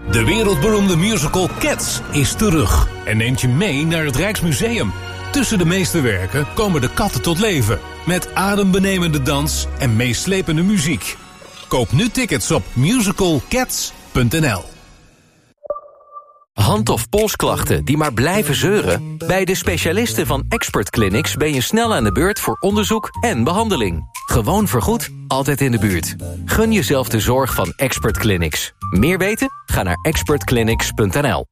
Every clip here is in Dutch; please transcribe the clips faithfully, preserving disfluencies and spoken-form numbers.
De wereldberoemde musical Cats is terug en neemt je mee naar het Rijksmuseum. Tussen de meesterwerken komen de katten tot leven, met adembenemende dans en meeslepende muziek. Koop nu tickets op musical cats punt n l. Hand- of polsklachten die maar blijven zeuren? Bij de specialisten van Expert Clinics ben je snel aan de beurt voor onderzoek en behandeling. Gewoon vergoed, altijd in de buurt. Gun jezelf de zorg van Expert Clinics. Meer weten? Ga naar expert clinics punt n l.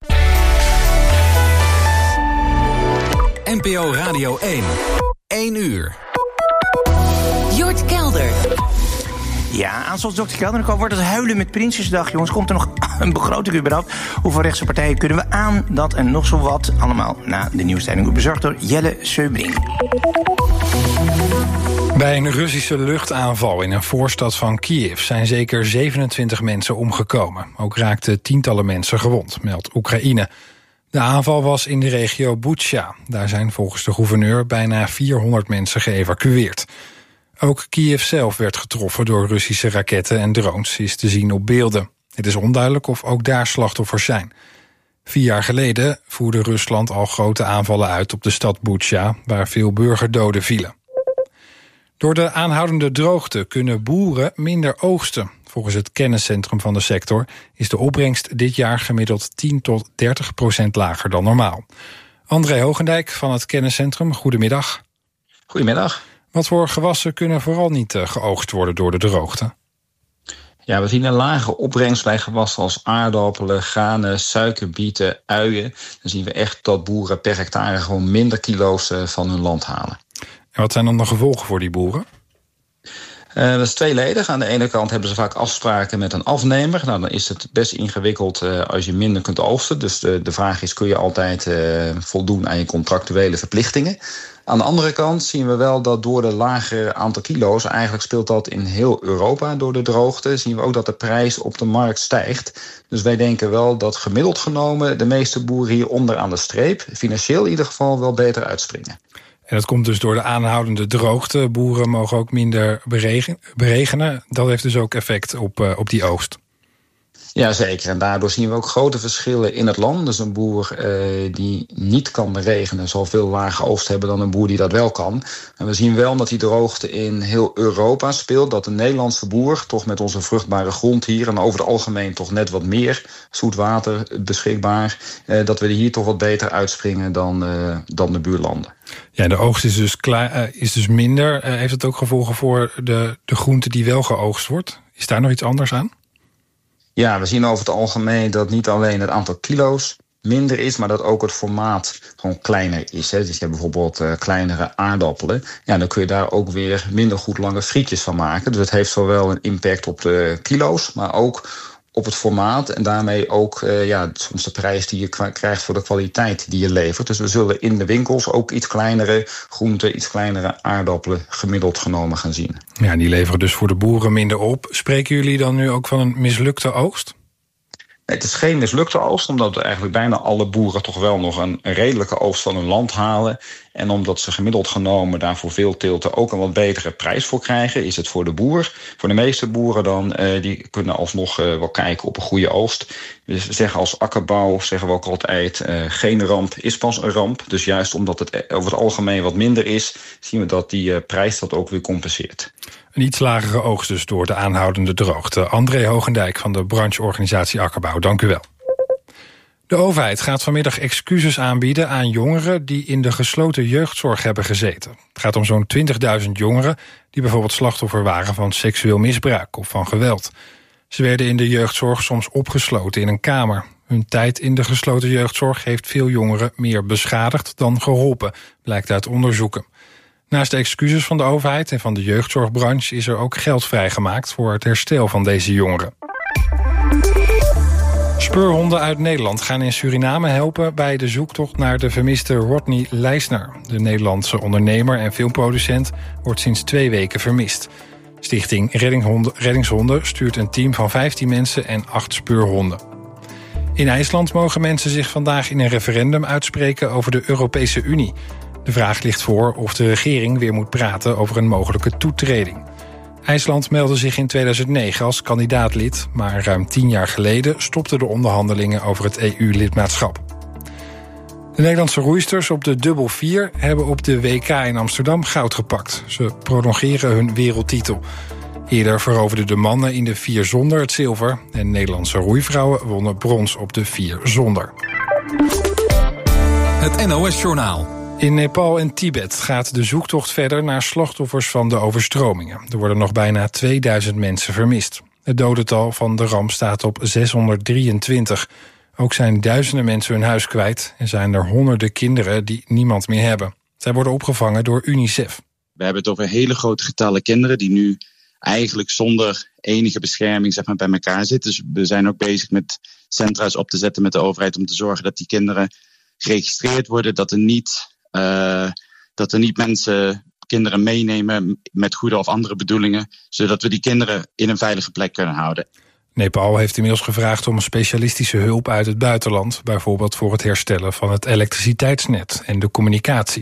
N P O Radio één. één uur. Jort Kelder. Ja, aan zoals dokter Kelder ook al wordt het huilen met Prinsjesdag. Jongens, komt er nog een begroting überhaupt? Hoeveel rechtse partijen kunnen we aan? Dat en nog zo wat. Allemaal na de nieuwstijding bezorgd door Jelle Seubring. Bij een Russische luchtaanval in een voorstad van Kiev zijn zeker zevenentwintig mensen omgekomen. Ook raakten tientallen mensen gewond, meldt Oekraïne. De aanval was in de regio Butsja. Daar zijn volgens de gouverneur bijna vierhonderd mensen geëvacueerd. Ook Kiev zelf werd getroffen door Russische raketten en drones, is te zien op beelden. Het is onduidelijk of ook daar slachtoffers zijn. Vier jaar geleden voerde Rusland al grote aanvallen uit op de stad Butsja, waar veel burgerdoden vielen. Door de aanhoudende droogte kunnen boeren minder oogsten. Volgens het kenniscentrum van de sector is de opbrengst dit jaar gemiddeld tien tot dertig procent lager dan normaal. André Hogendijk van het kenniscentrum, goedemiddag. Goedemiddag. Wat voor gewassen kunnen vooral niet uh, geoogst worden door de droogte? Ja, we zien een lage opbrengst bij gewassen als aardappelen, granen, suikerbieten, uien. Dan zien we echt dat boeren per hectare gewoon minder kilo's uh, van hun land halen. En wat zijn dan de gevolgen voor die boeren? Uh, dat is tweeledig. Aan de ene kant hebben ze vaak afspraken met een afnemer. Nou, dan is het best ingewikkeld uh, als je minder kunt oogsten. Dus de, de vraag is, kun je altijd uh, voldoen aan je contractuele verplichtingen? Aan de andere kant zien we wel dat door de lagere aantal kilo's, eigenlijk speelt dat in heel Europa door de droogte, zien we ook dat de prijs op de markt stijgt. Dus wij denken wel dat gemiddeld genomen de meeste boeren hier onder aan de streep, financieel in ieder geval, wel beter uitspringen. En dat komt dus door de aanhoudende droogte. Boeren mogen ook minder beregen, beregenen. Dat heeft dus ook effect op, uh, op die oogst. Jazeker, en daardoor zien we ook grote verschillen in het land. Dus een boer uh, die niet kan beregenen zal veel lager oogst hebben dan een boer die dat wel kan. En we zien wel dat die droogte in heel Europa speelt. Dat de Nederlandse boer, toch met onze vruchtbare grond hier, en over het algemeen toch net wat meer zoet water beschikbaar, uh, dat we hier toch wat beter uitspringen dan, uh, dan de buurlanden. Ja, de oogst is dus, klaar, uh, is dus minder. Uh, heeft het ook gevolgen voor de, de groente die wel geoogst wordt? Is daar nog iets anders aan? Ja, we zien over het algemeen dat niet alleen het aantal kilo's minder is, maar dat ook het formaat gewoon kleiner is. Hè. Dus je hebt bijvoorbeeld uh, kleinere aardappelen. Ja, dan kun je daar ook weer minder goed lange frietjes van maken. Dus het heeft zowel een impact op de kilo's, maar ook op het formaat en daarmee ook uh, ja, soms de prijs die je k- krijgt voor de kwaliteit die je levert. Dus we zullen in de winkels ook iets kleinere groenten, iets kleinere aardappelen gemiddeld genomen gaan zien. Ja, die leveren dus voor de boeren minder op. Spreken jullie dan nu ook van een mislukte oogst? Het is geen mislukte oogst, omdat eigenlijk bijna alle boeren toch wel nog een redelijke oogst van hun land halen. En omdat ze gemiddeld genomen daarvoor veel teelten ook een wat betere prijs voor krijgen, is het voor de boer. Voor de meeste boeren dan, uh, die kunnen alsnog uh, wel kijken op een goede oogst. Dus we zeggen als akkerbouw, zeggen we ook altijd, uh, geen ramp is pas een ramp. Dus juist omdat het over het algemeen wat minder is, zien we dat die uh, prijs dat ook weer compenseert. Een iets lagere oogst dus door de aanhoudende droogte. André Hogendijk van de brancheorganisatie Akkerbouw, dank u wel. De overheid gaat vanmiddag excuses aanbieden aan jongeren die in de gesloten jeugdzorg hebben gezeten. Het gaat om zo'n twintigduizend jongeren die bijvoorbeeld slachtoffer waren van seksueel misbruik of van geweld. Ze werden in de jeugdzorg soms opgesloten in een kamer. Hun tijd in de gesloten jeugdzorg heeft veel jongeren meer beschadigd dan geholpen, blijkt uit onderzoeken. Naast de excuses van de overheid en van de jeugdzorgbranche is er ook geld vrijgemaakt voor het herstel van deze jongeren. Speurhonden uit Nederland gaan in Suriname helpen bij de zoektocht naar de vermiste Rodney Leisner. De Nederlandse ondernemer en filmproducent wordt sinds twee weken vermist. Stichting Reddingshonden stuurt een team van vijftien mensen en acht speurhonden. In IJsland mogen mensen zich vandaag in een referendum uitspreken over de Europese Unie. De vraag ligt voor of de regering weer moet praten over een mogelijke toetreding. IJsland meldde zich in tweeduizend negen als kandidaatlid, maar ruim tien jaar geleden stopten de onderhandelingen over het E U-lidmaatschap. De Nederlandse roeisters op de dubbel vier hebben op de W K in Amsterdam goud gepakt. Ze prolongeren hun wereldtitel. Eerder veroverden de mannen in de vier zonder het zilver en Nederlandse roeivrouwen wonnen brons op de vier zonder. Het N O S-journaal. In Nepal en Tibet gaat de zoektocht verder naar slachtoffers van de overstromingen. Er worden nog bijna tweeduizend mensen vermist. Het dodental van de ramp staat op zeshonderddrieëntwintig. Ook zijn duizenden mensen hun huis kwijt en zijn er honderden kinderen die niemand meer hebben. Zij worden opgevangen door UNICEF. We hebben het over hele grote getallen kinderen die nu eigenlijk zonder enige bescherming zeg maar, bij elkaar zitten. Dus we zijn ook bezig met centra's op te zetten met de overheid om te zorgen dat die kinderen geregistreerd worden, dat er niet, uh, dat er niet mensen kinderen meenemen met goede of andere bedoelingen, zodat we die kinderen in een veilige plek kunnen houden. Nepal heeft inmiddels gevraagd om specialistische hulp uit het buitenland, bijvoorbeeld voor het herstellen van het elektriciteitsnet en de communicatie.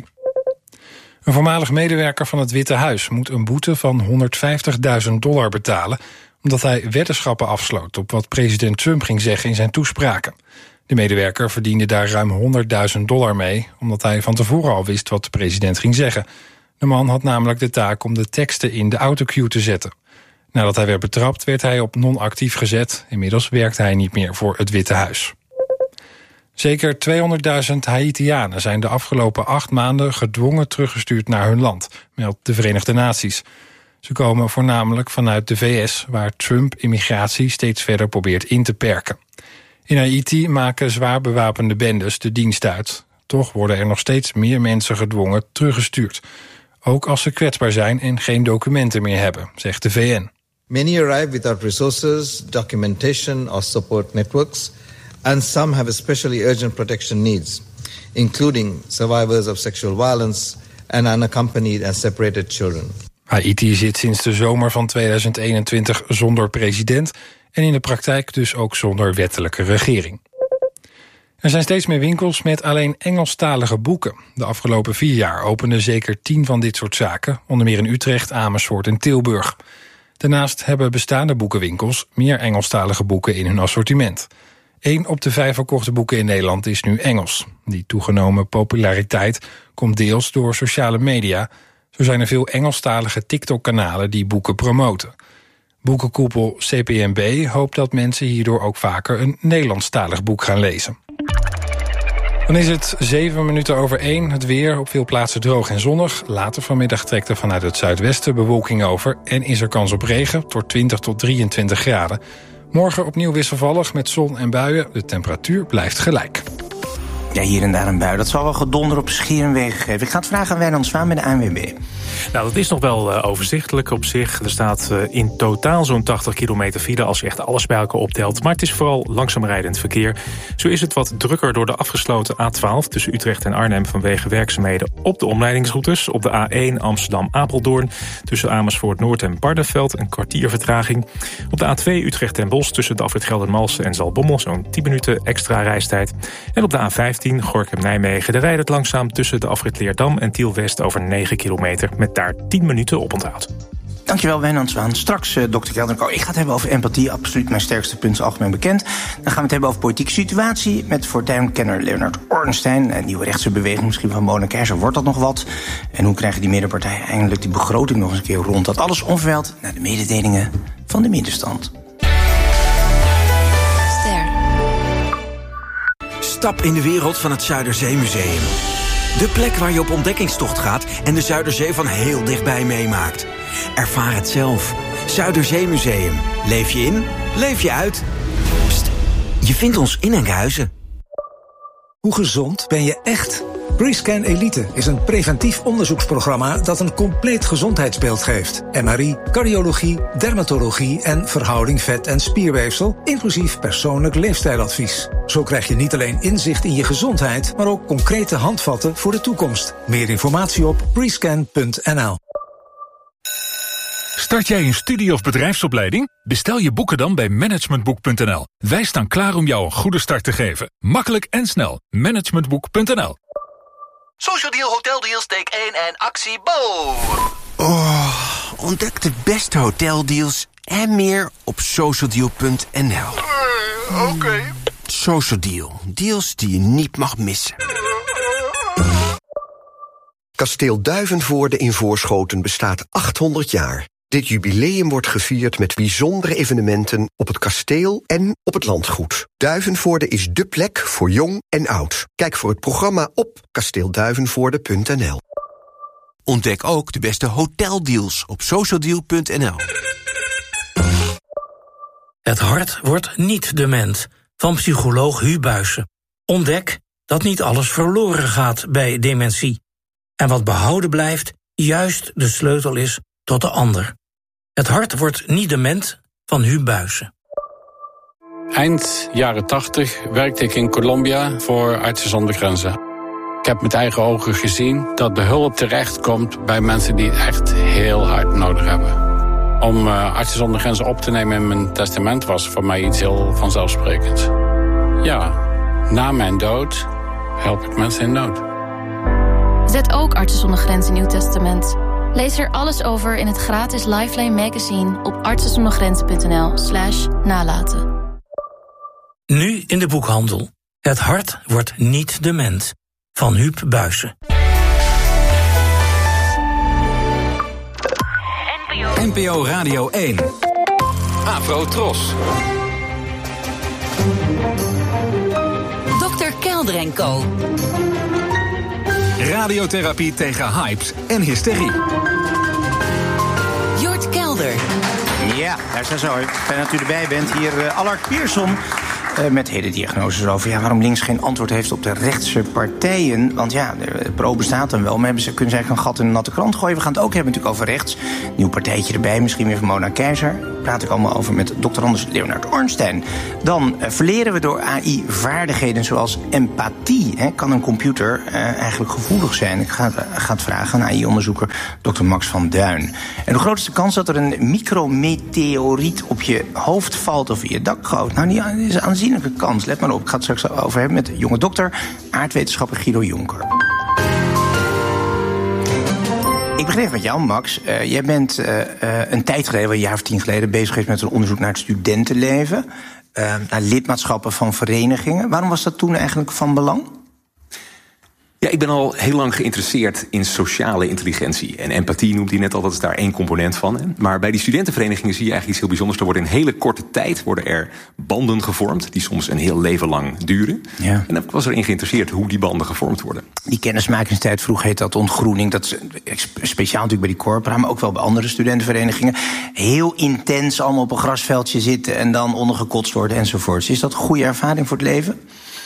Een voormalig medewerker van het Witte Huis moet een boete van honderdvijftigduizend dollar betalen, omdat hij weddenschappen afsloot op wat president Trump ging zeggen in zijn toespraken. De medewerker verdiende daar ruim honderdduizend dollar mee, omdat hij van tevoren al wist wat de president ging zeggen. De man had namelijk de taak om de teksten in de autocue te zetten. Nadat hij werd betrapt, werd hij op non-actief gezet. Inmiddels werkt hij niet meer voor het Witte Huis. Zeker tweehonderdduizend Haitianen zijn de afgelopen acht maanden gedwongen teruggestuurd naar hun land, meldt de Verenigde Naties. Ze komen voornamelijk vanuit de V S, waar Trump immigratie steeds verder probeert in te perken. In Haiti maken zwaar bewapende bendes de dienst uit. Toch worden er nog steeds meer mensen gedwongen teruggestuurd. Ook als ze kwetsbaar zijn en geen documenten meer hebben, zegt de V N. Many arrive without resources, documentation or support networks, and some have especially urgent protection needs, including survivors of sexual violence and unaccompanied and separated children. Haiti zit sinds de zomer van tweeduizend eenentwintig zonder president en in de praktijk dus ook zonder wettelijke regering. Er zijn steeds meer winkels met alleen Engelstalige boeken. De afgelopen vier jaar openden zeker tien van dit soort zaken, onder meer in Utrecht, Amersfoort en Tilburg. Daarnaast hebben bestaande boekenwinkels meer Engelstalige boeken in hun assortiment. Eén op de vijf verkochte boeken in Nederland is nu Engels. Die toegenomen populariteit komt deels door sociale media. Zo zijn er veel Engelstalige TikTok-kanalen die boeken promoten. Boekenkoepel C P M B hoopt dat mensen hierdoor ook vaker een Nederlandstalig boek gaan lezen. Dan is het zeven minuten over één. Het weer op veel plaatsen droog en zonnig. Later vanmiddag trekt er vanuit het zuidwesten bewolking over en is er kans op regen tot twintig tot drieëntwintig graden. Morgen opnieuw wisselvallig met zon en buien. De temperatuur blijft gelijk. Ja, hier en daar een bui. Dat zal wel gedonder op schier en wegen geven. Ik ga het vragen aan Wijnand Zwaan bij de A N W B. Nou, dat is nog wel uh, overzichtelijk op zich. Er staat uh, in totaal zo'n tachtig kilometer file als je echt alles bij elkaar optelt. Maar het is vooral langzaam rijdend verkeer. Zo is het wat drukker door de afgesloten A twaalf tussen Utrecht en Arnhem vanwege werkzaamheden op de omleidingsroutes. Op de A één Amsterdam-Apeldoorn tussen Amersfoort Noord en Barneveld een kwartier vertraging. Op de A twee Utrecht en Bosch tussen de afrit Geldermalsen en Zaltbommel zo'n tien minuten extra reistijd. En op de A vijftien Gorinchem-Nijmegen de rijdt het langzaam tussen de afrit Leerdam en Tiel-West over negen kilometer met daar tien minuten op onthoud. Dankjewel, Wijnand Zwaan. Straks, uh, dokter Kelderko. Ik ga het hebben over empathie, absoluut mijn sterkste punt, is algemeen bekend. Dan gaan we het hebben over politieke situatie met fortuinkenner Leonard Ornstein. Een nieuwe rechtse beweging, misschien van Mona Keizer. Wordt dat nog wat? En hoe krijgen die middenpartijen eindelijk die begroting nog eens een keer rond? Dat alles onverwijld naar de mededelingen van de middenstand. Ster. Stap in de wereld van het Zuiderzeemuseum. De plek waar je op ontdekkingstocht gaat en de Zuiderzee van heel dichtbij meemaakt. Ervaar het zelf. Zuiderzeemuseum. Leef je in, leef je uit. Pst, je vindt ons in Enkhuizen. Hoe gezond ben je echt? Prescan Elite is een preventief onderzoeksprogramma dat een compleet gezondheidsbeeld geeft. M R I, cardiologie, dermatologie en verhouding vet- en spierweefsel, inclusief persoonlijk leefstijladvies. Zo krijg je niet alleen inzicht in je gezondheid, maar ook concrete handvatten voor de toekomst. Meer informatie op prescan punt n l. Start jij een studie- of bedrijfsopleiding? Bestel je boeken dan bij managementboek punt n l. Wij staan klaar om jou een goede start te geven. Makkelijk en snel. managementboek punt n l. Social Deal, Hotel Deals, take één en actie, bo! Oh, Ontdek de beste hoteldeals en meer op socialdeal punt n l. Uh, Oké. Okay. Socialdeal. Deals die je niet mag missen. Kasteel Duivenvoorde in Voorschoten bestaat achthonderd jaar. Dit jubileum wordt gevierd met bijzondere evenementen op het kasteel en op het landgoed. Duivenvoorde is dé plek voor jong en oud. Kijk voor het programma op kasteel duivenvoorde punt n l. Ontdek ook de beste hoteldeals op socialdeal punt n l. Het hart wordt niet dement, van psycholoog Hu Buijsen. Ontdek dat niet alles verloren gaat bij dementie. En wat behouden blijft, juist de sleutel is tot de ander. Het hart wordt niet dement, van Hu Buijsen. Eind jaren tachtig werkte ik in Colombia voor Artsen zonder Grenzen. Ik heb met eigen ogen gezien dat de hulp terechtkomt bij mensen die het echt heel hard nodig hebben. Om uh, Artsen zonder Grenzen op te nemen in mijn testament was voor mij iets heel vanzelfsprekends. Ja, na mijn dood help ik mensen in nood. Zet ook Artsen zonder Grenzen in uw testament. Lees er alles over in het gratis Lifeline magazine op artsenzondergrenzen punt n l slash nalaten. Nu in de boekhandel. Het hart wordt niet dement, van Huub Buijsen. N P O Radio één. Afro Tros. dokter Kelder en Co. Radiotherapie tegen hypes en hysterie. Jort Kelder. Ja, daar is zo. Fijn dat u erbij bent. Hier uh, Allard Pierson. Uh, met hele diagnoses over ja, waarom links geen antwoord heeft op de rechtse partijen. Want ja, de pro bestaat dan wel, maar hebben ze, kunnen ze eigenlijk een gat in een natte krant gooien. We gaan het ook hebben natuurlijk over rechts. Nieuw partijtje erbij, misschien weer van Mona Keizer. Daar praat ik allemaal over met dokter Anders Leonard Ornstein. Dan uh, verleren we door A I vaardigheden zoals empathie. Hè? Kan een computer uh, eigenlijk gevoelig zijn? Ik ga, uh, ga het vragen aan A I-onderzoeker dokter Max van Duin. En de grootste kans dat er een micrometeoriet op je hoofd valt of in je dak gooit. Nou, die is aanzienlijk. Kans. Let maar op, ik ga het straks over hebben met de jonge dokter, aardwetenschapper Guido Jonker. Ik begin even met jou, Max. Uh, jij bent uh, uh, een tijd geleden, een jaar of tien geleden, bezig geweest met een onderzoek naar het studentenleven. Uh, naar lidmaatschappen van verenigingen. Waarom was dat toen eigenlijk van belang? Ja, ik ben al heel lang geïnteresseerd in sociale intelligentie. En empathie noemt hij net al, dat is daar één component van. Maar bij die studentenverenigingen zie je eigenlijk iets heel bijzonders. Er worden in hele korte tijd worden er banden gevormd die soms een heel leven lang duren. Ja. En ik was erin geïnteresseerd hoe die banden gevormd worden. Die kennismakingstijd, vroeg heet dat ontgroening. Dat is speciaal natuurlijk bij die corpora, maar ook wel bij andere studentenverenigingen. Heel intens allemaal op een grasveldje zitten en dan ondergekotst worden enzovoorts. Is dat een goede ervaring voor het leven?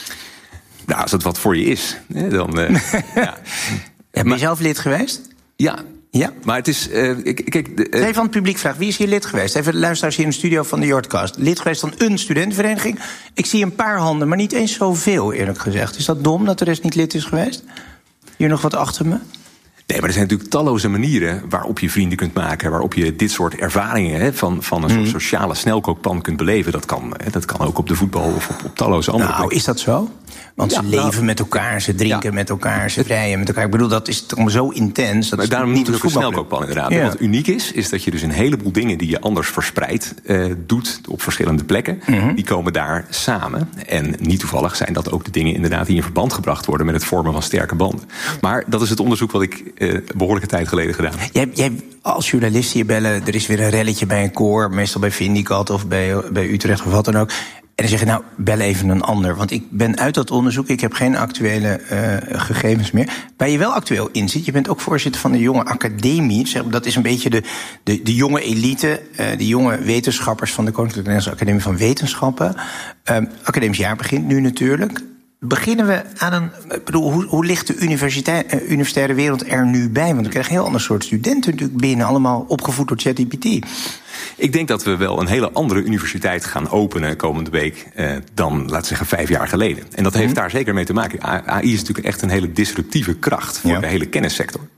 Nou, als het wat voor je is, dan... Uh, ja. Heb je zelf lid geweest? Ja. Ja? Maar het is... Uh, kijk, uh, Even van het publiek vragen, wie is hier lid geweest? Even de luisteraars hier in de studio van de Jortcast. Lid geweest van een studentenvereniging? Ik zie een paar handen, maar niet eens zoveel, eerlijk gezegd. Is dat dom dat de rest niet lid is geweest? Hier nog wat achter me? Nee, maar er zijn natuurlijk talloze manieren waarop je vrienden kunt maken, waarop je dit soort ervaringen hè, van, van een mm. soort sociale snelkookpan kunt beleven. Dat kan, hè, dat kan ook op de voetbal of op, op talloze andere Nou, plekken. Is dat zo? Want ja, ze leven nou, met elkaar, ze drinken ja. met elkaar, ze vrijen met elkaar. Ik bedoel, dat is toch zo intens. Dat maar is daarom niet het ook een snelkookpan inderdaad. Ja. Wat uniek is, is dat je dus een heleboel dingen die je anders verspreid uh, doet op verschillende plekken, mm-hmm. die komen daar samen. En niet toevallig zijn dat ook de dingen inderdaad die in verband gebracht worden met het vormen van sterke banden. Maar dat is het onderzoek wat ik uh, behoorlijke tijd geleden gedaan heb. Jij, jij als journalist hier bellen, er is weer een relletje bij een koor, meestal bij Vindicat of bij, bij Utrecht of wat dan ook. En dan zeg je, nou, bel even een ander. Want ik ben uit dat onderzoek, ik heb geen actuele uh, gegevens meer. Waar je wel actueel in zit, je bent ook voorzitter van de Jonge Academie. Zeg, dat is een beetje de, de, de jonge elite, uh, de jonge wetenschappers van de Koninklijke Nederlandse Academie van Wetenschappen. Uh, academisch jaar begint nu natuurlijk. Beginnen we aan een... Ik bedoel, hoe, hoe ligt de universiteit, uh, universitaire wereld er nu bij? Want we krijgen een heel ander soort studenten natuurlijk binnen, allemaal opgevoed door ChatGPT. Ik denk dat we wel een hele andere universiteit gaan openen komende week eh, dan, laten we zeggen, vijf jaar geleden. En dat heeft mm-hmm. daar zeker mee te maken. A I is natuurlijk echt een hele disruptieve kracht voor ja. de hele kennissector.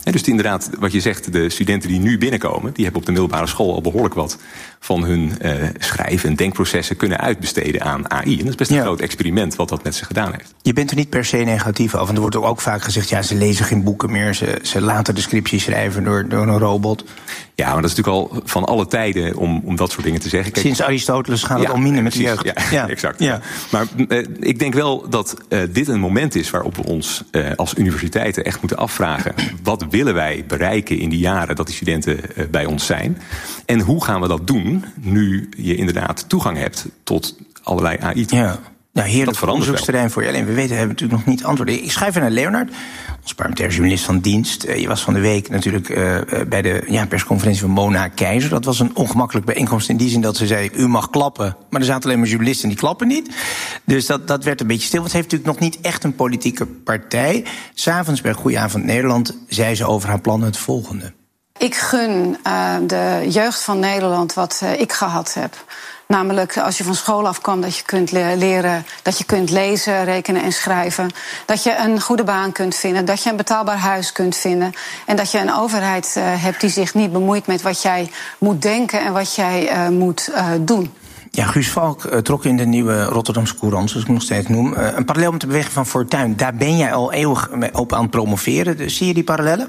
He, dus inderdaad, wat je zegt, de studenten die nu binnenkomen, die hebben op de middelbare school al behoorlijk wat van hun uh, schrijf- en denkprocessen kunnen uitbesteden aan A I. En dat is best een ja. groot experiment wat dat met ze gedaan heeft. Je bent er niet per se negatief over. En er wordt ook vaak gezegd, ja, ze lezen geen boeken meer. Ze, ze laten de scripties schrijven door, door een robot. Ja, maar dat is natuurlijk al van alle tijden om, om dat soort dingen te zeggen. Kijk, sinds Aristoteles gaat het ja, al minder met de jeugd. Ja, ja. exact. Ja. Ja. Maar uh, ik denk wel dat uh, dit een moment is waarop we ons uh, als universiteiten echt moeten afvragen, wat willen wij bereiken in die jaren dat die studenten uh, bij ons zijn? En hoe gaan we dat doen, nu je inderdaad toegang hebt tot allerlei A I. Ja. Nou, heerlijk onderzoeksterrein voor je. Alleen we weten, hebben natuurlijk nog niet antwoorden. Ik schrijf naar Leonard, ons parlementair journalist van dienst. Uh, je was van de week natuurlijk uh, bij de ja, persconferentie van Mona Keizer. Dat was een ongemakkelijk bijeenkomst in die zin dat ze zei, u mag klappen. Maar er zaten alleen maar journalisten die klappen niet. Dus dat, dat werd een beetje stil. Want het heeft natuurlijk nog niet echt een politieke partij. 'S Avonds bij Goedenavond Nederland zei ze over haar plannen het volgende. Ik gun uh, de jeugd van Nederland wat uh, ik gehad heb. Namelijk, als je van school afkwam, dat je kunt leren, dat je kunt lezen, rekenen en schrijven. Dat je een goede baan kunt vinden, dat je een betaalbaar huis kunt vinden. En dat je een overheid uh, hebt die zich niet bemoeit met wat jij moet denken en wat jij uh, moet uh, doen. Ja, Guus Valk uh, trok in de nieuwe Rotterdamse Courant, zoals ik hem nog steeds noem, uh, een parallel met de beweging van Fortuyn. Daar ben jij al eeuwig op aan het promoveren. Dus zie je die parallellen?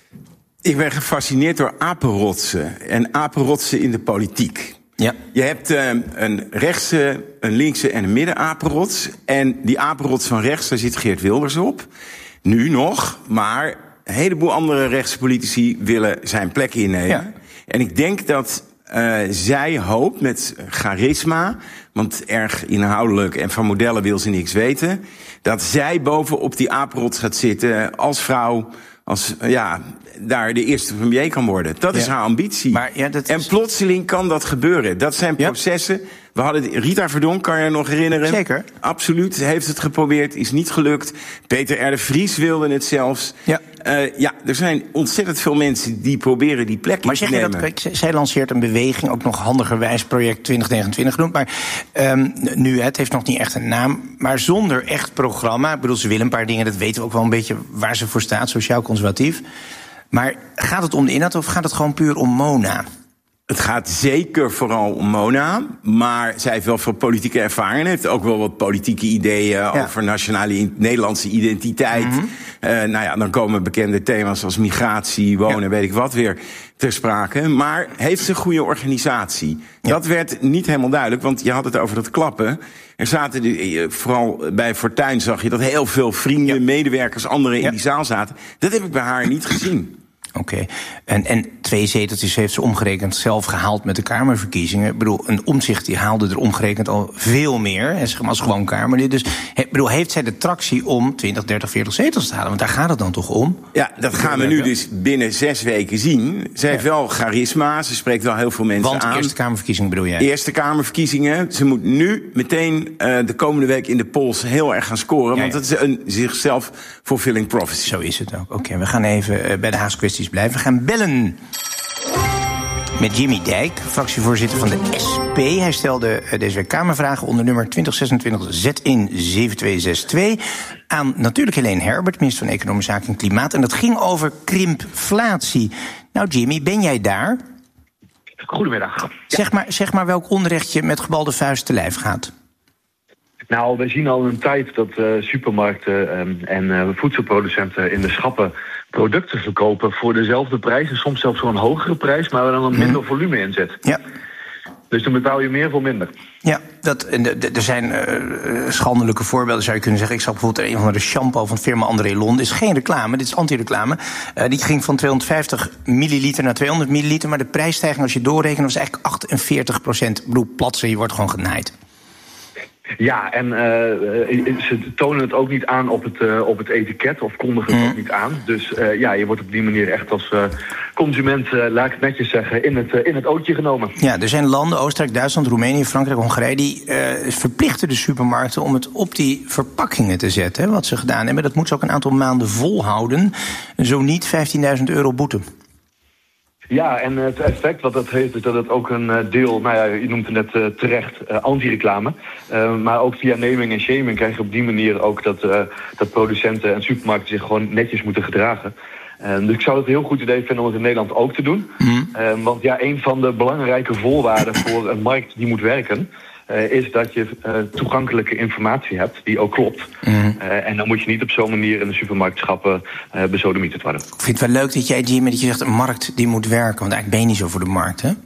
Ik ben gefascineerd door apenrotsen en apenrotsen in de politiek. Ja. Je hebt uh, een rechtse, een linkse en een middenapenrots. En die apenrots van rechts, daar zit Geert Wilders op. Nu nog, maar een heleboel andere rechtse politici willen zijn plek innemen. Ja. En ik denk dat uh, zij hoopt met charisma, want erg inhoudelijk en van modellen wil ze niks weten, dat zij bovenop die apenrots gaat zitten als vrouw, als ja, daar de eerste premier kan worden. Dat ja. is haar ambitie. Maar, ja, dat en is... plotseling kan dat gebeuren. Dat zijn processen. Ja. We hadden Rita Verdonk, kan je je nog herinneren? Zeker. Absoluut, heeft het geprobeerd, is niet gelukt. Peter R. de Vries wilde het zelfs. Ja. Uh, ja, er zijn ontzettend veel mensen die proberen die plek maar te nemen. Maar zeg je dat, zij lanceert een beweging, ook nog handigerwijs project twintig negenentwintig genoemd. Maar um, nu, het heeft nog niet echt een naam, maar zonder echt programma. Ik bedoel, ze willen een paar dingen, dat weten we ook wel een beetje waar ze voor staat, sociaal-conservatief. Maar gaat het om de inhoud of gaat het gewoon puur om Mona? Het gaat zeker vooral om Mona, maar zij heeft wel veel politieke ervaring. Heeft ook wel wat politieke ideeën ja. over nationale Nederlandse identiteit. Mm-hmm. Uh, nou ja, dan komen bekende thema's als migratie, wonen, ja. weet ik wat weer ter sprake. Maar heeft ze een goede organisatie? Ja. Dat werd niet helemaal duidelijk, want je had het over dat klappen. Er zaten, de, vooral bij Fortuyn zag je dat heel veel vrienden, ja. medewerkers, anderen ja. in die zaal zaten. Dat heb ik bij haar niet gezien. Oké, okay. en, en twee zeteltjes heeft ze omgerekend zelf gehaald met de Kamerverkiezingen. Ik bedoel, een Omtzigt die haalde er omgerekend al veel meer, hè, zeg maar als gewoon Kamerlid. Dus ik bedoel, heeft zij de tractie om twintig, dertig, veertig zetels te halen? Want daar gaat het dan toch om? Ja, dat gaan we nu dus binnen zes weken zien. Ze heeft ja. wel charisma, ze spreekt wel heel veel mensen Want aan. Want Eerste Kamerverkiezingen bedoel jij? Eerste Kamerverkiezingen. Ze moet nu meteen uh, de komende week in de polls heel erg gaan scoren. Ja, ja. Want dat is een zichzelf fulfilling prophecy. Zo is het ook. Oké, okay, we gaan even uh, bij de Haagse kwesties blijven. We gaan bellen met Jimmy Dijk, fractievoorzitter van de S P. Hij stelde deze week Kamervragen onder nummer twintig zesentwintig Z een zeven twee zes twee... aan natuurlijk Helene Herbert, minister van Economische Zaken en Klimaat. En dat ging over krimpflatie. Nou Jimmy, ben jij daar? Goedemiddag. Zeg maar, zeg maar welk onrecht je met gebalde vuist te lijf gaat. Nou, we zien al een tijd dat uh, supermarkten um, en uh, voedselproducenten in de schappen producten verkopen voor dezelfde prijs en soms zelfs voor een hogere prijs, maar waar dan een minder volume in zit. Ja. Dus dan betaal je meer voor minder. Ja, dat, er zijn uh, schandelijke voorbeelden, zou je kunnen zeggen. Ik zag bijvoorbeeld een van de shampoo van firma André Lon. Dit is geen reclame, dit is anti-reclame. Uh, die ging van tweehonderdvijftig milliliter naar tweehonderd milliliter, maar de prijsstijging, als je doorrekent, was eigenlijk achtenveertig procent. Ik bedoel, platsen, je wordt gewoon genaaid. Ja, en uh, ze tonen het ook niet aan op het, uh, op het etiket of kondigen het mm. ook niet aan. Dus uh, ja, je wordt op die manier echt als uh, consument, uh, laat ik het netjes zeggen, in het, uh, in het ootje genomen. Ja, er zijn landen, Oostenrijk, Duitsland, Roemenië, Frankrijk, Hongarije, die uh, verplichten de supermarkten om het op die verpakkingen te zetten. Hè, wat ze gedaan hebben, dat moet ze ook een aantal maanden volhouden. Zo niet vijftienduizend euro boete. Ja, en het effect wat dat heeft is dat het ook een deel, nou ja, je noemt het net uh, terecht, uh, anti-reclame. Uh, maar ook via naming en shaming krijg je op die manier ook dat, uh, dat producenten en supermarkten zich gewoon netjes moeten gedragen. Uh, dus ik zou het een heel goed idee vinden om het in Nederland ook te doen. Mm. Uh, want ja, een van de belangrijke voorwaarden voor een markt die moet werken... Uh, is dat je uh, toegankelijke informatie hebt die ook klopt. Mm. Uh, en dan moet je niet op zo'n manier in de supermarkt schappen uh, bezodemieterd worden. Ik vind het wel leuk dat jij, Jimmy, dat je zegt een markt die moet werken. Want eigenlijk ben je niet zo voor de markt, hè?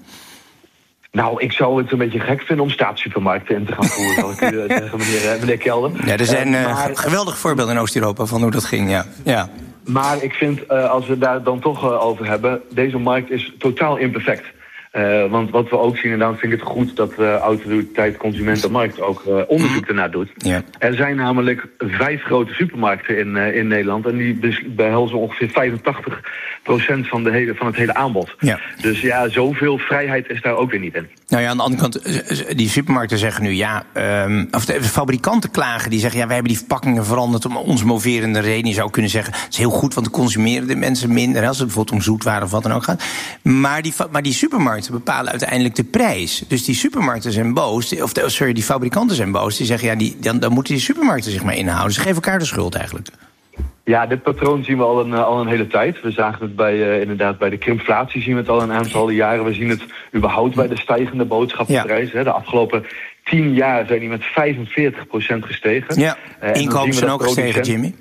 Nou, ik zou het een beetje gek vinden om staatssupermarkten in te gaan voeren, zal ik u zeggen, meneer, meneer Kelder. Ja, er zijn uh, maar, geweldige voorbeelden in Oost-Europa van hoe dat ging, ja. ja. Maar ik vind, uh, als we daar dan toch uh, over hebben, deze markt is totaal imperfect. Uh, want wat we ook zien, en daarom vind ik het goed dat de autoriteit Consumentenmarkt ook uh, onderzoek ernaar doet. Ja. Er zijn namelijk vijf grote supermarkten in, uh, in Nederland en die behelzen ongeveer vijfentachtig procent van, de hele, van het hele aanbod. Ja. Dus ja, zoveel vrijheid is daar ook weer niet in. Nou ja, aan de andere kant, die supermarkten zeggen nu ja, um, of de fabrikanten klagen, die zeggen ja, wij hebben die verpakkingen veranderd om ons moverende reden. Je zou kunnen zeggen, het is heel goed, want dan consumeren de mensen minder, als het bijvoorbeeld om zoetwaren of wat dan ook gaat. Maar die, maar die supermarkten bepalen uiteindelijk de prijs. Dus die supermarkten zijn boos, of de, sorry, die fabrikanten zijn boos. Die zeggen ja, die, dan, dan moeten die supermarkten zich maar inhouden. Ze geven elkaar de schuld eigenlijk. Ja, dit patroon zien we al een, al een hele tijd. We zagen het bij, uh, inderdaad bij de krimflatie zien we het al een aantal jaren. We zien het überhaupt bij de stijgende boodschappenprijzen. Ja. De afgelopen tien jaar zijn die met vijfenveertig procent gestegen. Ja, uh, inkomens zijn ook gestegen, Jimmy.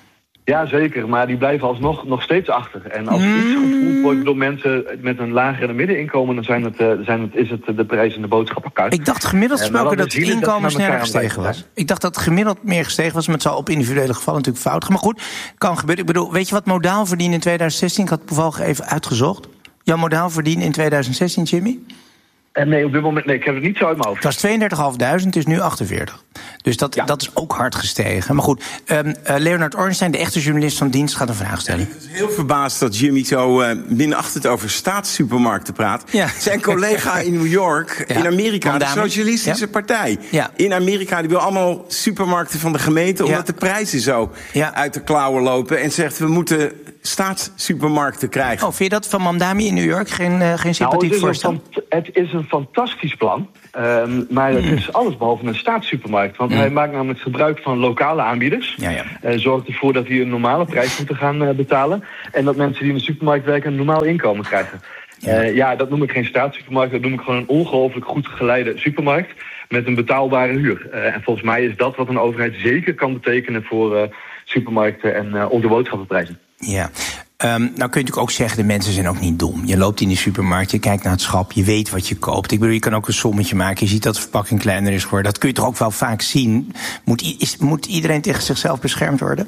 Ja, zeker, maar die blijven alsnog nog steeds achter. En als mm. iets gevoeld wordt door mensen met een lager en middeninkomen, dan zijn het, uh, zijn het, is het de prijs in de boodschappenkaart. Ik dacht gemiddeld gesproken uh, dat het inkomen sneller gestegen was. Ik dacht dat het gemiddeld meer gestegen was, maar het zal op individuele gevallen natuurlijk fout gaan. Maar goed, kan gebeuren. Ik bedoel, weet je wat modaal verdienen in tweeduizend zestien? Ik had het toevallig even uitgezocht. Jouw modaal verdienen in tweeduizend zestien, Jimmy? En nee, op dit moment, nee, ik heb het niet zo uit mijn hoofd. Het was tweeëndertig vijfduizend, het is nu achtenveertig. Dus dat, ja. dat is ook hard gestegen. Maar goed, um, uh, Leonard Ornstein, de echte journalist van dienst, gaat een vraag stellen. Ja, ik ben heel verbaasd dat Jimmy zo uh, minachtend over staatssupermarkten praat. Ja. Zijn collega in New York, ja. in Amerika, de Socialistische ja. Partij. Ja. In Amerika, die wil allemaal supermarkten van de gemeente, omdat ja. de prijzen zo ja. uit de klauwen lopen. En zegt, we moeten staatssupermarkten krijgen. Oh, vind je dat van Mamdani in New York geen, uh, geen sympathiek nou, voorstel? Het is een fantastisch plan, um, maar het is alles behalve een staatssupermarkt. Want mm. hij maakt namelijk gebruik van lokale aanbieders. Ja, ja. Uh, zorgt ervoor dat die een normale prijs moeten gaan uh, betalen. En dat mensen die in de supermarkt werken een normaal inkomen krijgen. Ja. Uh, ja, dat noem ik geen staatssupermarkt, dat noem ik gewoon een ongelooflijk goed geleide supermarkt met een betaalbare huur. Uh, en volgens mij is dat wat een overheid zeker kan betekenen voor uh, supermarkten en uh, onze boodschappenprijzen. Ja. Um, nou kun je natuurlijk ook zeggen, de mensen zijn ook niet dom. Je loopt in die supermarkt, je kijkt naar het schap, je weet wat je koopt. Ik bedoel, je kan ook een sommetje maken, je ziet dat de verpakking kleiner is geworden. Dat kun je toch ook wel vaak zien. Moet, is, moet iedereen tegen zichzelf beschermd worden?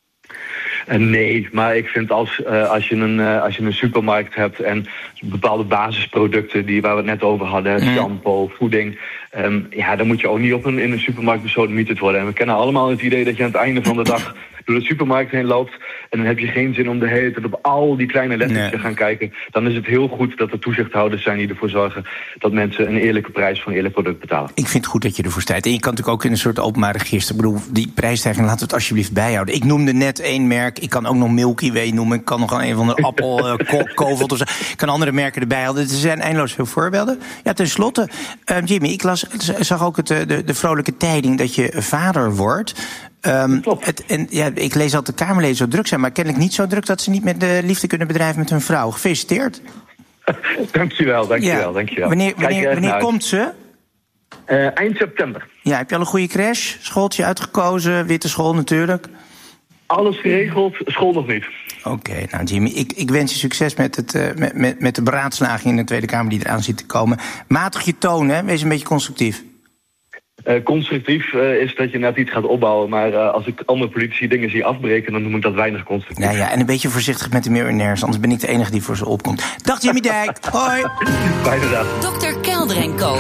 Uh, nee, maar ik vind als, uh, als, je een, uh, als je een supermarkt hebt en bepaalde basisproducten die waar we het net over hadden, mm. shampoo, voeding, um, ja, dan moet je ook niet op een, in een supermarkt besodemieterd worden. En we kennen allemaal het idee dat je aan het einde van de dag door de supermarkt heen loopt en dan heb je geen zin om de hele tijd op al die kleine letters nee. te gaan kijken. Dan is het heel goed dat er toezichthouders zijn die ervoor zorgen dat mensen een eerlijke prijs voor een eerlijk product betalen. Ik vind het goed dat je ervoor staat. En je kan natuurlijk ook in een soort openbaar register. Ik bedoel, die prijsstijging, laten we het alsjeblieft bijhouden. Ik noemde net één merk. Ik kan ook nog Milky Way noemen. Ik kan nog een van de appel, uh, Kovelt of zo. Ik kan andere merken erbij halen. Er zijn eindeloos veel voorbeelden. Ja, tenslotte, uh, Jimmy, ik las, zag ook het, de, de vrolijke tijding dat je vader wordt. Um, het, en, ja, ik lees dat de Kamerleden zo druk zijn, maar kennelijk niet zo druk dat ze niet met de liefde kunnen bedrijven met hun vrouw. Gefeliciteerd. Dankjewel, dankjewel, ja. dankjewel. Wanneer, wanneer, wanneer komt ze? Uh, eind september. Ja, heb je al een goede crash? Schooltje uitgekozen, witte school natuurlijk? Alles geregeld, school nog niet. Oké, okay, nou Jimmy, ik, ik wens je succes met, het, uh, met, met, met de beraadslaging in de Tweede Kamer die eraan zit te komen. Matig je toon, hè? Wees een beetje constructief. Uh, constructief uh, is dat je net iets gaat opbouwen. Maar uh, als ik andere politici dingen zie afbreken, dan noem ik dat weinig constructief. Ja, ja, en een beetje voorzichtig met de miljonairs, anders ben ik de enige die voor ze opkomt. Dag Jimmy Dijk, hoi! Fijne dag. dokter Kelder en Co.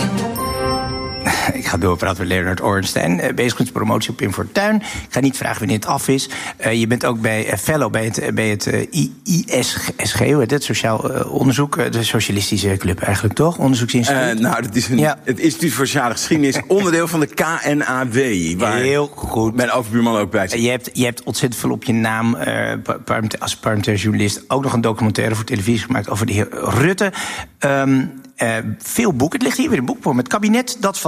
Ik ga doorpraten met Leonard Ornstein, uh, bezig met promotie op Pim Fortuyn. Ik ga niet vragen wanneer het af is. Uh, je bent ook bij uh, fellow bij het, bij het uh, I S G, hoe heet het? Sociaal uh, onderzoek, uh, de socialistische club eigenlijk, toch? Onderzoeksinstituut. Uh, nou, dat is een, ja. Het Instituut voor Sociale Geschiedenis, onderdeel van de K N A W. Waar heel goed. Mijn overbuurman ook bij zit. Uh, je, hebt, je hebt ontzettend veel op je naam, uh, als parlementair journalist, ook nog een documentaire voor televisie gemaakt over de heer Rutte. Um, Uh, veel boeken. Het ligt hier weer een boek voor. Het kabinet dat van niemand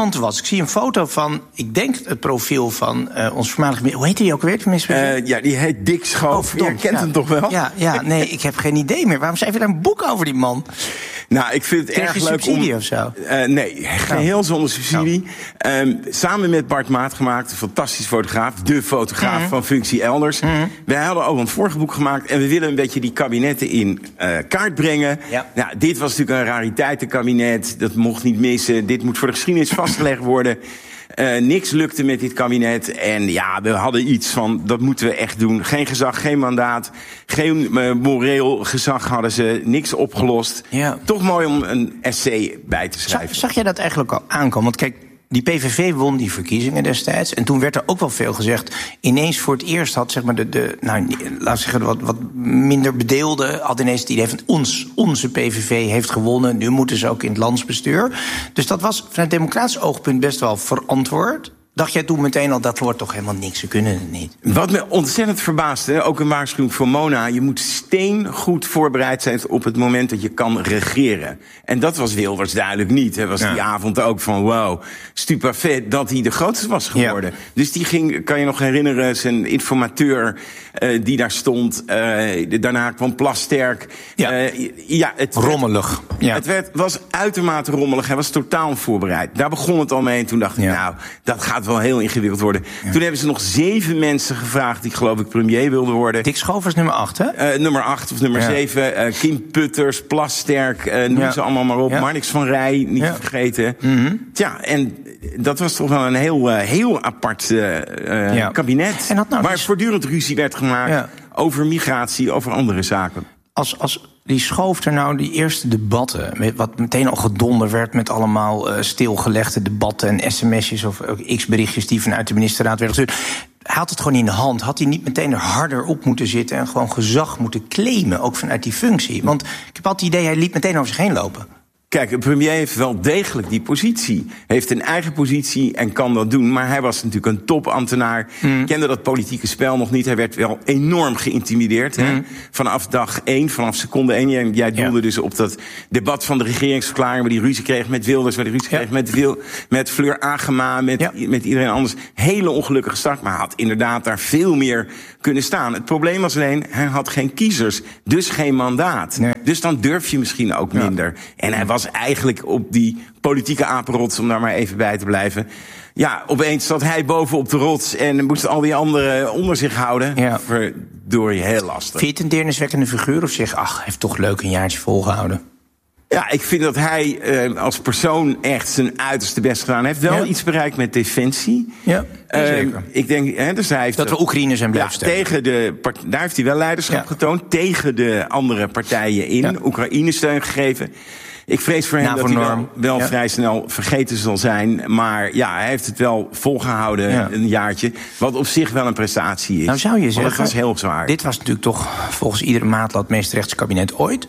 kranten was. Ik zie een foto van, ik denk het profiel van uh, ons voormalige... Hoe heet die ook weer, tenminste? Uh, ja, die heet Dick Schoof. Oh, je kent ja. hem toch wel? Ja, ja, nee, ik heb geen idee meer. Waarom schrijf je daar een boek over die man? Nou, ik vind het Krijg erg je leuk subsidie om... of zo? Uh, nee, geheel oh. zonder subsidie. Oh. Um, samen met Bart Maat gemaakt, een fantastisch fotograaf. De fotograaf mm-hmm. van Functie Elders. Mm-hmm. Wij hadden al een vorige boek gemaakt... en we willen een beetje die kabinetten in uh, kaart brengen. Ja. Nou, dit was natuurlijk een rariteitenkabinet. Dat mocht niet missen. Dit moet voor de geschiedenis vastgelegd worden. Uh, niks lukte met dit kabinet. En ja, we hadden iets van, dat moeten we echt doen. Geen gezag, geen mandaat. Geen uh, moreel gezag hadden ze. Niks opgelost. Ja. Toch mooi om een essay bij te schrijven. Zag, zag jij dat eigenlijk al aankomen? Want kijk, die P V V won die verkiezingen destijds. En toen werd er ook wel veel gezegd. Ineens voor het eerst had, zeg maar, de, de nou, laat ik zeggen, wat, wat minder bedeelde... had ineens het idee van ons, onze P V V heeft gewonnen. Nu moeten ze ook in het landsbestuur. Dus dat was vanuit democratisch oogpunt best wel verantwoord. Dacht jij toen meteen al, dat wordt toch helemaal niks, ze kunnen het niet? Wat me ontzettend verbaasde, ook een waarschuwing voor Mona... je moet steengoed voorbereid zijn op het moment dat je kan regeren. En dat was Wilders duidelijk niet. Hij was ja. die avond ook van, wow, stupefait dat hij de grootste was geworden. Ja. Dus die ging, kan je nog herinneren, zijn informateur uh, die daar stond. Uh, daarna kwam Plasterk. Ja, uh, ja het rommelig. Ja. Het werd, was uitermate rommelig, hij was totaal onvoorbereid. Daar begon het al mee en toen dacht ik, ja. nou, dat gaat wel heel ingewikkeld worden. Ja. Toen hebben ze nog zeven mensen gevraagd die, geloof ik, premier wilden worden. Dick Schovers nummer acht, hè? Uh, nummer acht of nummer ja. zeven. Uh, Kim Putters, Plasterk, uh, noem ja. ze allemaal maar op. Ja. Marnix van Rij, niet ja. vergeten. Mm-hmm. Tja, en dat was toch wel een heel, uh, heel apart uh, uh, ja. kabinet. En dat nou waar dus... voortdurend ruzie werd gemaakt ja. over migratie, over andere zaken. Als, als die Schoof er nou die eerste debatten, met wat meteen al gedonder werd met allemaal uh, stilgelegde debatten en sms'jes of uh, x-berichtjes die vanuit de ministerraad werden gestuurd. Hij had het gewoon in de hand. Had hij niet meteen er harder op moeten zitten en gewoon gezag moeten claimen, ook vanuit die functie? Want ik heb altijd het idee, hij liet meteen over zich heen lopen. Kijk, een premier heeft wel degelijk die positie. Heeft een eigen positie en kan dat doen. Maar hij was natuurlijk een topambtenaar. Mm. Kende dat politieke spel nog niet. Hij werd wel enorm geïntimideerd. Mm. Hè? Vanaf dag één, vanaf seconde één. Jij doelde ja. dus op dat debat van de regeringsverklaring... waar die ruzie kreeg met Wilders, waar die ruzie ja. kreeg met, Wil, met Fleur Agema... Met, ja. met iedereen anders. Hele ongelukkige start, maar had inderdaad daar veel meer kunnen staan. Het probleem was alleen, hij had geen kiezers. Dus geen mandaat. Nee. Dus dan durf je misschien ook minder. Ja. En hij was eigenlijk op die politieke apenrots, om daar maar even bij te blijven. Ja, opeens zat hij boven op de rots en moest al die anderen onder zich houden. Ja. Verdorie, heel lastig. Vind je het een deerniswekkende figuur of zeg, ach, hij heeft toch leuk een jaartje volgehouden? Ja, ik vind dat hij uh, als persoon echt zijn uiterste best gedaan heeft. Wel ja. iets bereikt met Defensie. Ja, uh, zeker. Ik denk, hè, dus hij heeft dat we Oekraïne zijn blijven ja, stellen. Tegen de, daar heeft hij wel leiderschap ja. getoond. Tegen de andere partijen in. Ja. Oekraïne steun gegeven. Ik vrees voor hem Navo dat hij wel, wel ja. vrij snel vergeten zal zijn. Maar ja, hij heeft het wel volgehouden ja. een jaartje. Wat op zich wel een prestatie is. Nou zou je zeggen, want het was heel zwaar. Dit was natuurlijk toch volgens iedere maatlat het meest rechtse kabinet ooit.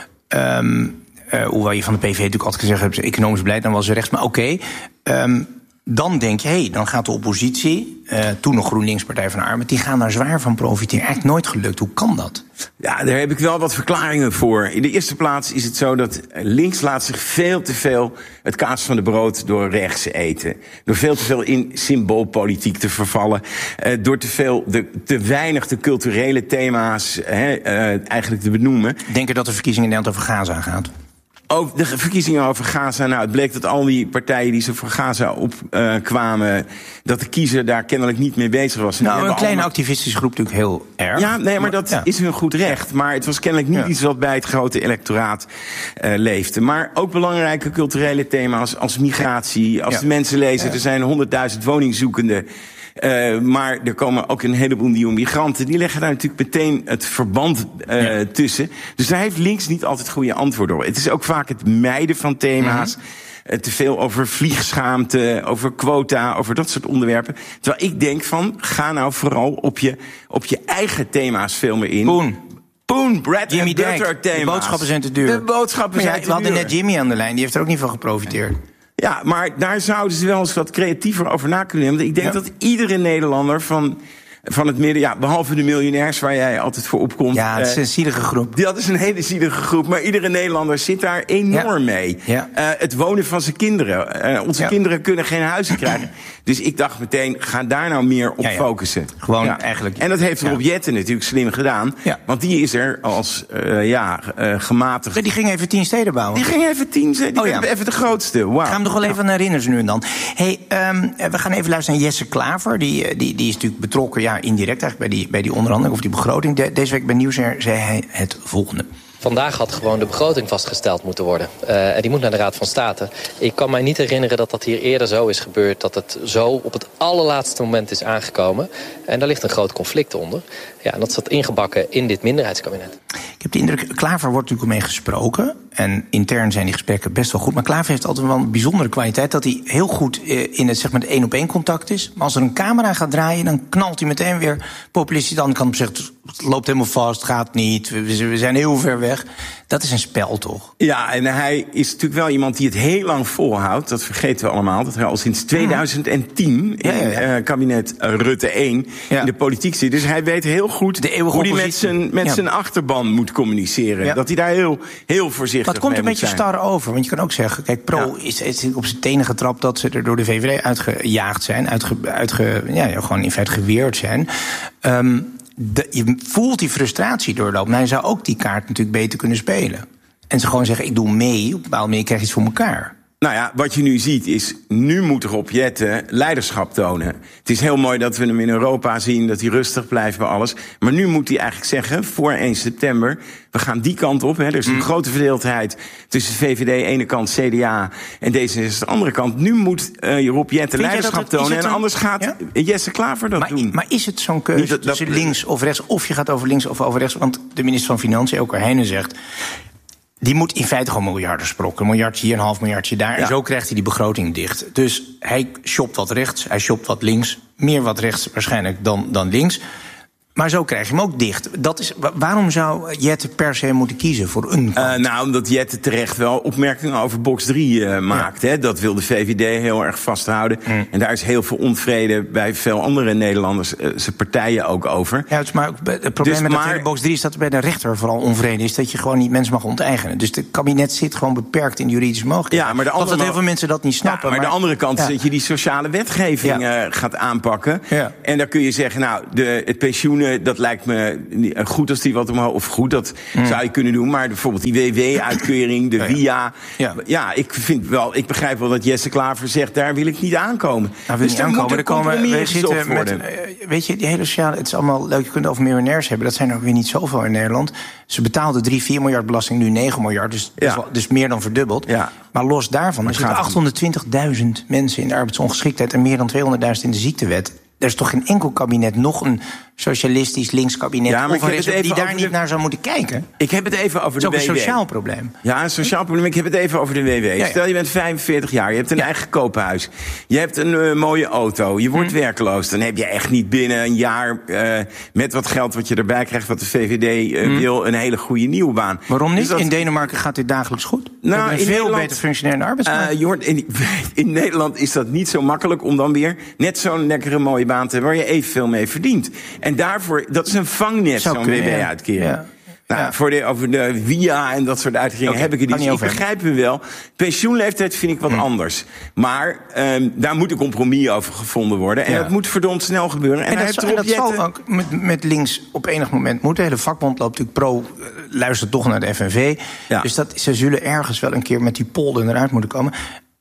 Um, uh, hoewel je van de P V V natuurlijk altijd gezegd hebt, economisch beleid, dan was ze rechts. Maar oké, okay, um, dan denk je, hé, hey, dan gaat de oppositie, uh, toen nog GroenLinks, Partij van de Arbeid, die gaan daar zwaar van profiteren. Eigenlijk nooit gelukt. Hoe kan dat? Ja, daar heb ik wel wat verklaringen voor. In de eerste plaats is het zo dat links laat zich veel te veel het kaas van de brood door rechts eten. Door veel te veel in symboolpolitiek te vervallen. Uh, door te veel, de, te weinig de culturele thema's he, uh, eigenlijk te benoemen. Denk je dat de verkiezingen in Nederland over Gaza gaat? Ook de verkiezingen over Gaza. Nou, het bleek dat al die partijen die zo voor Gaza opkwamen... Uh, dat de kiezer daar kennelijk niet mee bezig was. En nou, een kleine allemaal... activistische groep natuurlijk heel erg. Ja, nee, maar dat ja. is hun goed recht. Maar het was kennelijk niet ja. iets wat bij het grote electoraat uh, leefde. Maar ook belangrijke culturele thema's als migratie. Als ja. de mensen lezen, ja. er zijn honderdduizend woningzoekenden... Uh, maar er komen ook een heleboel nieuwe migranten. Die leggen daar natuurlijk meteen het verband uh, ja. tussen. Dus daar heeft links niet altijd goede antwoorden op. Het is ook vaak het mijden van thema's. Mm-hmm. Uh, te veel over vliegschaamte, over quota, over dat soort onderwerpen. Terwijl ik denk van, ga nou vooral op je, op je eigen thema's veel meer in. Poen. Poen, bread and butter thema's. De boodschappen zijn te duur. De boodschappen ja, zijn te we hadden duur. net Jimmy aan de lijn, die heeft er ook niet van geprofiteerd. Ja, maar daar zouden ze wel eens wat creatiever over na kunnen nemen. Want ik denk ja. dat iedere Nederlander van van het midden. Ja, behalve de miljonairs waar jij altijd voor opkomt. Ja, het is een zielige groep. Dat is een hele zielige groep. Maar iedere Nederlander zit daar enorm ja. mee. Ja. Uh, het wonen van zijn kinderen. Uh, onze ja. kinderen kunnen geen huizen krijgen. Dus ik dacht meteen, ga daar nou meer op ja, ja. focussen. Gewoon ja. eigenlijk. En dat heeft Rob ja. Jetten natuurlijk slim gedaan. Ja. Want die is er als uh, ja, uh, gematigd. Ja, die ging even tien steden bouwen. Die ging even tien steden. Die oh, ja. even de grootste. Wow. Ik ga hem nog wel even ja. herinneren nu en dan. Hey, um, we gaan even luisteren naar Jesse Klaver. Die, die, die is natuurlijk betrokken, ja, indirect eigenlijk bij die, bij die onderhandeling of die begroting. De, deze week bij Nieuwsuur zei hij het volgende. Vandaag had gewoon de begroting vastgesteld moeten worden. Uh, en die moet naar de Raad van State. Ik kan mij niet herinneren dat dat hier eerder zo is gebeurd. Dat het zo op het allerlaatste moment is aangekomen. En daar ligt een groot conflict onder. Ja, en dat zat ingebakken in dit minderheidskabinet. Ik heb de indruk, Klaver wordt natuurlijk mee gesproken. En intern zijn die gesprekken best wel goed. Maar Klaver heeft altijd wel een bijzondere kwaliteit. Dat hij heel goed in het, zeg maar, één-op-één contact is. Maar als er een camera gaat draaien, dan knalt hij meteen weer populistisch. Dan kan hij zeggen, het loopt helemaal vast, gaat niet. We, we zijn heel ver weg. Dat is een spel, toch? Ja, en hij is natuurlijk wel iemand die het heel lang volhoudt. Dat vergeten we allemaal. Dat hij al sinds tweeduizend tien ja, ja, ja. in uh, kabinet Rutte één ja. in de politiek zit. Dus hij weet heel goed de hoe hij met zijn, met ja. zijn achterban moet communiceren. Ja. Dat hij daar heel, heel voorzichtig Dat komt een beetje zijn. star over. Want je kan ook zeggen, kijk, Pro ja. is, is op zijn tenen getrapt dat ze er door de V V D uitgejaagd zijn. Uitge, uitge, ja, ja, gewoon in feite geweerd zijn. Um, De, je voelt die frustratie doorlopen. Maar hij zou ook die kaart natuurlijk beter kunnen spelen. En ze gewoon zeggen, ik doe mee. Op een bepaalde manier krijg je iets voor elkaar. Nou ja, wat je nu ziet is, nu moet Rob Jetten leiderschap tonen. Het is heel mooi dat we hem in Europa zien, dat hij rustig blijft bij alles. Maar nu moet hij eigenlijk zeggen, voor één september... we gaan die kant op. Hè. Er is een mm. grote verdeeldheid tussen V V D, ene kant C D A en D zesenzestig de andere kant. Nu moet uh, Rob Jetten leiderschap het, tonen en een, anders gaat ja? Jesse Klaver dat maar, doen. Maar is het zo'n keuze dat, tussen dat, links of rechts? Of je gaat over links of over rechts? Want de minister van Financiën, Elker Heijnen, zegt... die moet in feite gewoon miljarden sprokken. Een miljardje hier, een half miljardje daar. Ja. En zo krijgt hij die begroting dicht. Dus hij shopt wat rechts, hij shopt wat links. Meer wat rechts waarschijnlijk dan, dan links. Maar zo krijg je hem ook dicht. Dat is, waarom zou Jetten per se moeten kiezen voor een kant? Uh, nou, omdat Jetten terecht wel opmerkingen over box drie uh, maakt. Ja. Hè. Dat wil de V V D heel erg vasthouden. Mm. En daar is heel veel onvrede bij veel andere Nederlanders, uh, zijn partijen ook over. Ja, het, maar het probleem dus met maar, de box drie is dat er bij de rechter vooral onvrede is. Dat je gewoon niet mensen mag onteigenen. Dus het kabinet zit gewoon beperkt in juridische mogelijkheden. Ja, maar de andere, dat heel veel mensen dat niet snappen. Ja, maar, maar de andere kant ja. is dat je die sociale wetgeving ja. uh, gaat aanpakken. Ja. En dan kun je zeggen, nou, de, het pensioen... dat lijkt me goed als die wat omhoog... of goed, dat mm. zou je kunnen doen. Maar bijvoorbeeld die W W-uitkering, de ja, ja. V I A... Ja. ja, ik vind wel, ik begrijp wel dat Jesse Klaver zegt... daar wil ik niet aankomen. Nou, wil dus niet aankomen. Er komen, we zitten met, uh, weet je, die hele sociale... het is allemaal leuk, je kunt het over miljonairs hebben. Dat zijn er ook weer niet zoveel in Nederland. Ze betaalden drie, vier miljard belasting, nu negen miljard. Dus, ja. dus, dus meer dan verdubbeld. Ja. Maar los daarvan, er zitten achthonderdtwintigduizend mensen in de arbeidsongeschiktheid... en meer dan tweehonderdduizend in de ziektewet. Er is toch geen enkel kabinet, nog een socialistisch links kabinet... Ja, of een die daar niet de... naar zou moeten kijken? Ik heb het even over de W W. Het is ook een sociaal probleem. Ja, een sociaal probleem. Ik heb het even over de W W. Ja, ja. Stel, je bent vijfenveertig jaar, je hebt een ja. eigen koophuis. Je hebt een uh, mooie auto, je wordt hm. werkloos. Dan heb je echt niet binnen een jaar... Uh, met wat geld wat je erbij krijgt, wat de V V D uh, hm. wil... een hele goede nieuwe baan. Waarom niet? Dus dat... In Denemarken gaat dit dagelijks goed. Nou, een in veel Nederland, beter functionerende arbeidsmarkt. Uh, je hoort, in, in Nederland is dat niet zo makkelijk... om dan weer net zo'n lekkere mooie baan te hebben... waar je evenveel mee verdient. En daarvoor, dat is een vangnet, zo'n W W-uitkering. Ja. Nou, ja. Voor de, over de V I A en dat soort uitkeringen okay, heb ik het niet. Ik begrijp hem wel. Pensioenleeftijd vind ik wat hm. anders. Maar um, daar moet een compromis over gevonden worden. En ja. dat moet verdomd snel gebeuren. En, en dat, zal, en dat zal ook met, met links op enig moment moeten. De hele vakbond loopt natuurlijk pro, uh, luistert toch naar de F N V. Ja. Dus dat, ze zullen ergens wel een keer met die polder eruit moeten komen.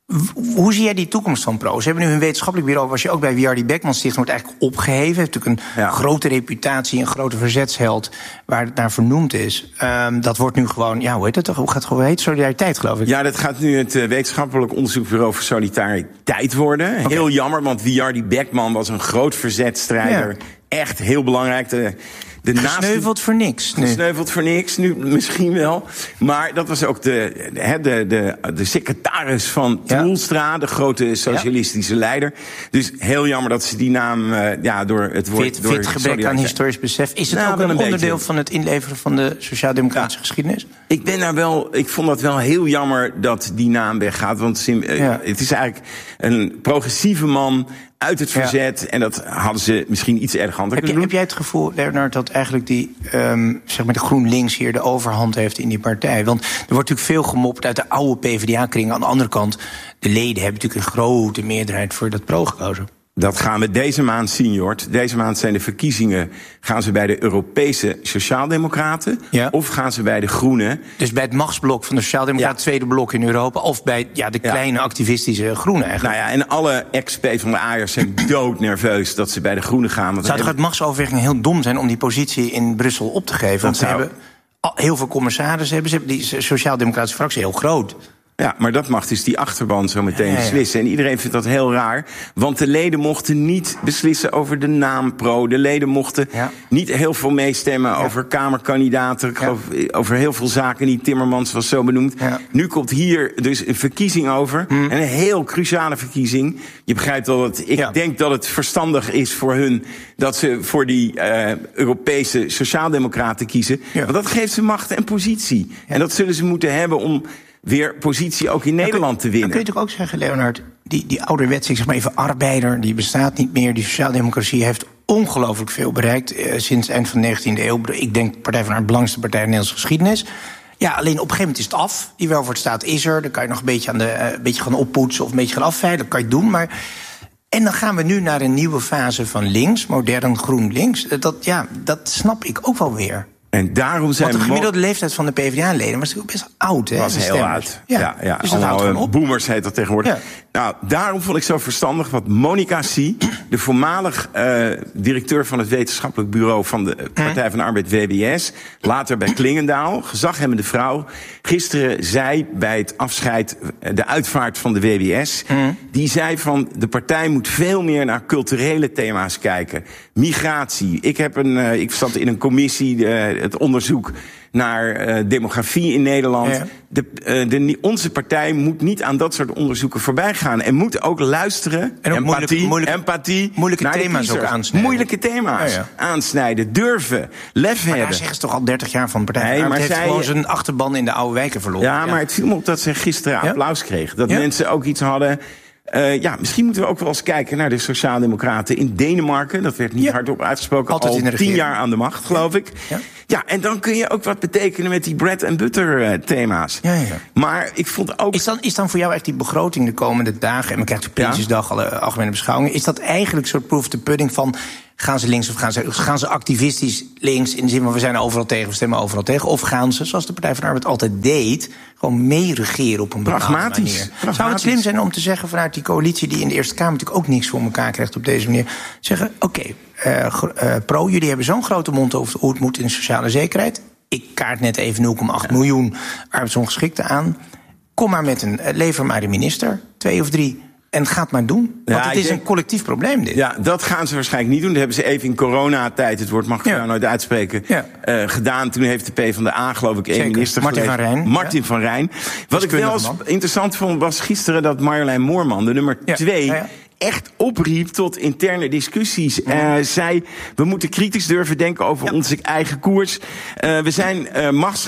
Hoe zie jij die toekomst van Pro? Ze hebben nu een wetenschappelijk bureau... was je ook bij W R D Beckman Stichting... wordt eigenlijk opgeheven. Heeft natuurlijk een ja. grote reputatie... een grote verzetsheld waar het naar vernoemd is. Um, dat wordt nu gewoon... ja, hoe heet het toch? Hoe gaat het gewoon heten? Solidariteit, geloof ik. Ja, dat gaat nu het uh, wetenschappelijk onderzoeksbureau... voor solidariteit worden. Okay. Heel jammer, want W R D Beckman was een groot verzetstrijder. Ja. Echt heel belangrijk... De, De gesneuveld voor niks. Nu. Gesneuveld voor niks, nu misschien wel. Maar dat was ook de, de, de, de, de secretaris van Troelstra, ja. de grote socialistische ja. leider. Dus heel jammer dat ze die naam uh, ja, door het woord... Fit, fit gebrek aan historisch besef. Is het nou, ook een, een onderdeel van het inleveren van de sociaal-democratische ja. geschiedenis? Ik ben daar wel, ik vond dat wel heel jammer dat die naam weggaat. Want Sim, uh, ja. het is eigenlijk een progressieve man... uit het verzet. Ja. En dat hadden ze misschien iets eleganter heb, je, heb jij het gevoel, Leonard, dat eigenlijk die um, zeg maar de GroenLinks hier de overhand heeft in die partij? Want er wordt natuurlijk veel gemopt uit de oude P v d A-kring. Aan de andere kant, de leden hebben natuurlijk een grote meerderheid voor dat pro gekozen. Dat gaan we deze maand zien, Jort. Deze maand zijn de verkiezingen. Gaan ze bij de Europese Sociaaldemocraten? Ja. Of gaan ze bij de Groenen? Dus bij het machtsblok van de Sociaaldemocraten, ja. tweede blok in Europa. Of bij ja, de kleine ja. activistische Groenen eigenlijk. Nou ja, en alle ex-P van de A'ers zijn doodnerveus dat ze bij de Groenen gaan. Want zou toch uit machtsoverweging heel dom zijn om die positie in Brussel op te geven? Want ze zou... hebben heel veel commissarissen. Hebben. Ze hebben die Sociaaldemocratische fractie heel groot. Ja, maar dat mag dus die achterban zo meteen ja, ja. beslissen. En iedereen vindt dat heel raar. Want de leden mochten niet beslissen over de naam Pro. De leden mochten ja. niet heel veel meestemmen ja. over kamerkandidaten. Ik geloof ja. over heel veel zaken die Timmermans was zo benoemd. Ja. Nu komt hier dus een verkiezing over. Hmm. En een heel cruciale verkiezing. Je begrijpt wel dat ik ja. denk dat het verstandig is voor hun dat ze voor die uh, Europese Sociaaldemocraten kiezen. Ja. Want dat geeft ze macht en positie. Ja. En dat zullen ze moeten hebben om weer positie ook in Nederland te winnen. Dan kun je toch ook zeggen, Leonard, die, die ouderwetse, ik zeg maar even arbeider, die bestaat niet meer. Die sociaaldemocratie heeft ongelooflijk veel bereikt eh, sinds het eind van de negentiende eeuw. Ik denk de Partij van de Arbeid, belangrijkste partij in de Nederlandse geschiedenis. Ja, alleen op een gegeven moment is het af. Die welvaartsstaat is er. Dan kan je nog een beetje, aan de, uh, een beetje gaan oppoetsen of een beetje gaan afveilen. Dat kan je doen, maar... En dan gaan we nu naar een nieuwe fase van links, modern groen links. Dat, ja, dat snap ik ook wel weer. En daarom zijn Want de gemiddelde leeftijd van de P v d A-leden was natuurlijk best oud, hè? Was heel oud. Ja, ja, ja. Dus dat houdt gewoon op. Boomers heet dat tegenwoordig. Ja. Nou, daarom vond ik zo verstandig wat Monica Sie, de voormalig uh, directeur van het wetenschappelijk bureau van de Partij van de Arbeid W W S, later bij Klingendaal, gezaghebbende vrouw, gisteren zei bij het afscheid, de uitvaart van de W W S, mm. die zei van de partij moet veel meer naar culturele thema's kijken. Migratie. Ik heb een, uh, ik zat in een commissie, uh, het onderzoek naar uh, demografie in Nederland. Ja. De, uh, de, onze partij moet niet aan dat soort onderzoeken voorbij gaan. En moet ook luisteren, en ook empathie, moeilijke, moeilijke, empathie moeilijke naar thema's ook aansnijden. Moeilijke thema's ja, ja. aansnijden, durven, lef maar hebben. daar zeggen ze toch al dertig jaar van de Partij. Nee, maar heeft zij gewoon zijn achterban in de oude wijken verloren. Ja, ja. maar het viel me op dat ze gisteren ja? applaus kreeg. Dat ja? mensen ook iets hadden. Uh, ja, misschien moeten we ook wel eens kijken naar de Sociaaldemocraten in Denemarken. Dat werd niet ja. hardop uitgesproken. Altijd al in de tien jaar aan de macht, geloof ik. Ja. ja, en dan kun je ook wat betekenen met die bread and butter uh, thema's. Ja, ja. Maar ik vond ook... Is dan, is dan voor jou echt die begroting de komende dagen, en dan krijgt de Prinsjesdag ja? alle algemene beschouwingen, is dat eigenlijk een soort proof of the pudding van, gaan ze links of gaan ze, gaan ze activistisch links, in de zin van we zijn overal tegen, we stemmen overal tegen, of gaan ze, zoals de Partij van de Arbeid altijd deed, gewoon meeregeren op een bepaalde manier? Pragmatisch. Zou het slim zijn om te zeggen vanuit die coalitie, die in de Eerste Kamer natuurlijk ook niks voor elkaar krijgt op deze manier, zeggen, oké, okay, uh, uh, Pro, jullie hebben zo'n grote mond over hoe het moet in de sociale zekerheid. Ik kaart net even nul komma acht ja. miljoen arbeidsongeschikten aan. Kom maar met een, uh, lever maar de minister, twee of drie. En gaat maar doen. Want ja, het is denk, een collectief probleem, dit. Ja, dat gaan ze waarschijnlijk niet doen. Dat hebben ze even in coronatijd, het woord mag ik ja. nou nooit uitspreken, ja. uh, gedaan. Toen heeft de P van de A, geloof ik, één Zeker. minister Martin geleverd. van Rijn. Martin ja. van Rijn. Wat ik wel interessant vond, was gisteren dat Marjolein Moorman, de nummer ja. twee... Ja, ja. echt opriep tot interne discussies. Ja. Uh, zei, we moeten kritisch durven denken over ja. onze eigen koers. Uh, we zijn uh, machts